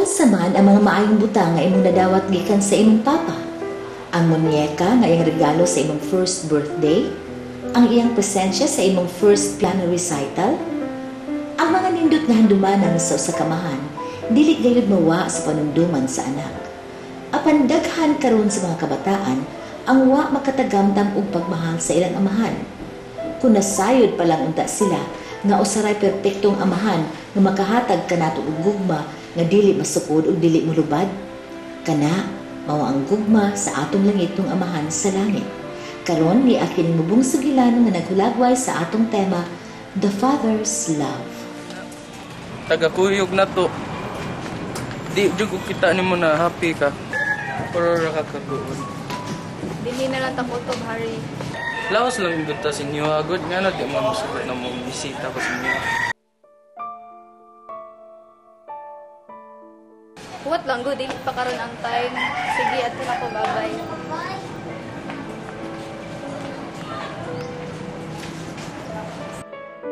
Unsa man ang mga maayong butang nga imong nadawat gikan sa imong papa? Ang munyeka nga iyang regalo sa imong first birthday? Ang iyang presensya sa imong first piano recital? Ang mga nindot nga handumanan sa usa ka amahan, dili gayud mawa sa panumduman sa anak. Apan daghan karon sa mga kabataan, ang wa makatagamdam og pagmahal sa ilang amahan. Kung nasayod pa lang unta sila nga usaray perpektong amahan nga makahatag kanato og gugma nga dili masukod ug dili molubad, kana mao ang gugma sa atong langitong amahan sa langit. Karon ni akin mubong sugilan nga naghulagway sa atong tema, The Father's Love. Tagakuyog na to. Di jud ko kita nimo na happy ka. Pero ra ka kaguon. Dili na lang takutob, Hari. Lawas lang yung sa inyo, agad nga na, di mo masugot na mong bisita ko sa inyo. Huwat lang, good. Dili pa karon ang time. Sige, at na ko bago